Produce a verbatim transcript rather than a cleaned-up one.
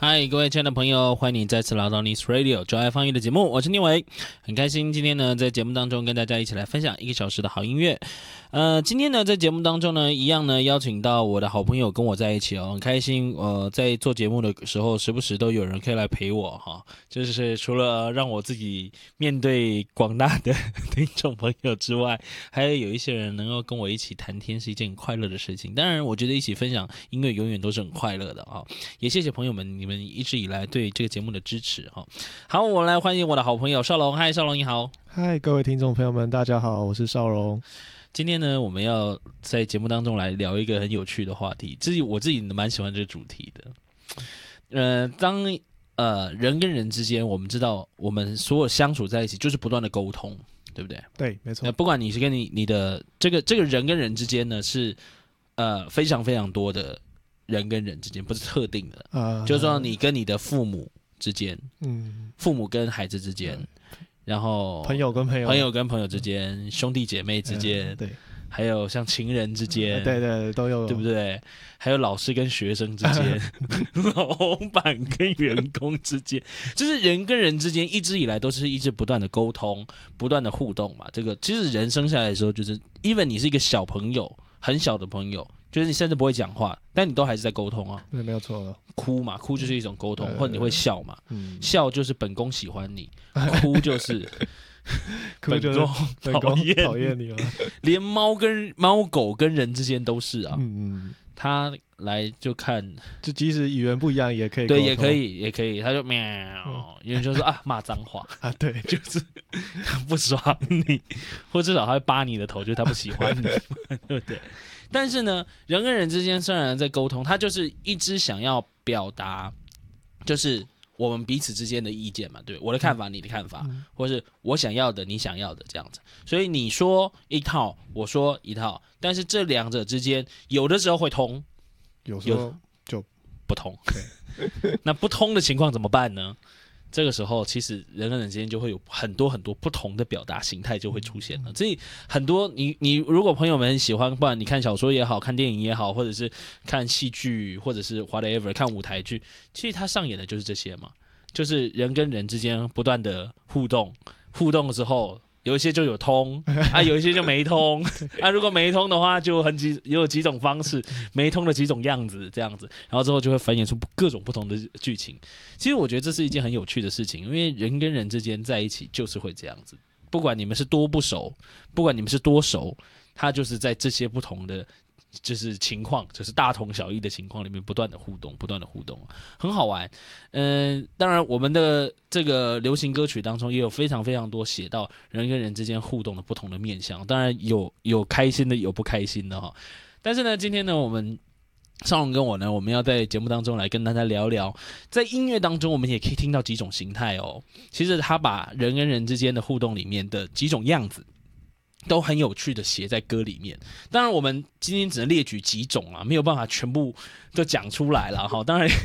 嗨，各位亲爱的朋友，欢迎你再次来到 Nice Radio 就爱放音的节目，我是聂伟，很开心今天呢在节目当中跟大家一起来分享一个小时的好音乐。呃，今天呢在节目当中呢，一样呢邀请到我的好朋友跟我在一起哦，很开心。呃，在做节目的时候，时不时都有人可以来陪我哈，就是除了让我自己面对广大的听众朋友之外，还有有一些人能够跟我一起谈天，是一件很快乐的事情。当然，我觉得一起分享音乐永远都是很快乐的啊。也谢谢朋友们，你们一直以来对这个节目的支持哈。好，我来欢迎我的好朋友少龙。嗨，少龙你好。 嗨，各位听众朋友们，大家好，我是少龙。 今天呢，我们要在节目当中来聊一个很有趣的话题，自己我自己蛮喜欢这个主题的。呃，当呃人跟人之间，我们知道我们所有相处在一起，就是不断的沟通，对不对？ 对，没错。 呃，不管你是跟你你的这个这个人跟人之间呢，是呃非常非常多的人跟人之间，不是特定的，呃、就是说你跟你的父母之间，嗯，父母跟孩子之间。嗯，然后朋友跟朋友， 朋友跟朋友之间，嗯，兄弟姐妹之间，嗯，对，还有像情人之间， 嗯，对对都有， 对不对？还有老师跟学生之间，老板跟员工之间，就是人跟人之间一直以来都是一直不断的沟通，不断的互动嘛。这个其实人生下来的时候，就是 even 你是一个小朋友，很小的朋友。就是你甚至不会讲话，但你都还是在沟通啊。 对，没有错。 哭嘛，哭就是一种沟通，或者你会笑嘛，嗯，笑就是本宫喜欢你，哭就是本宫讨厌讨厌你了。 连猫跟猫狗跟人之间都是啊。嗯嗯，他来就看， 就即使语言不一样也可以沟通。 对，也可以，也可以。他就喵，有人就说啊骂脏话啊，对， 就是他不爽你，或至少他会扒你的头，就是他不喜欢你，对不对？但是呢，人跟人之间虽然在沟通，他就是一直想要表达，就是我们彼此之间的意见嘛，对，我的看法，你的看法，嗯，或是我想要的，你想要的这样子。所以你说一套，我说一套，但是这两者之间有的时候会通， 有时候就不通。那不通的情况怎么办呢？这个时候，其实人跟人之间就会有很多很多不同的表达形态就会出现了。所以很多你你如果朋友们很喜欢，不管你看小说也好，看电影也好，或者是看戏剧，或者是 whatever 看舞台剧，其实他上演的就是这些嘛，就是人跟人之间不断的互动，互动之后。有一些就有通啊，有一些就没通啊。如果没通的话，就很几也有几种方式，没通的几种样子这样子，然后之后就会繁衍出各种不同的剧情。其实我觉得这是一件很有趣的事情，因为人跟人之间在一起就是会这样子，不管你们是多不熟，不管你们是多熟，他就是在这些不同的。就是情况，就是大同小异的情况里面不断的互动，不断的互动，很好玩。嗯、呃，当然我们的这个流行歌曲当中也有非常非常多写到人跟人之间互动的不同的面向，当然有有开心的，有不开心的哈。但是呢，今天呢，我们少龙跟我呢，我们要在节目当中来跟大家聊聊，在音乐当中我们也可以听到几种形态哦。其实他把人跟人之间的互动里面的几种样子。都很有趣的写在歌里面，当然我们今天只能列举几种啊，没有办法全部都讲出来了哈。当然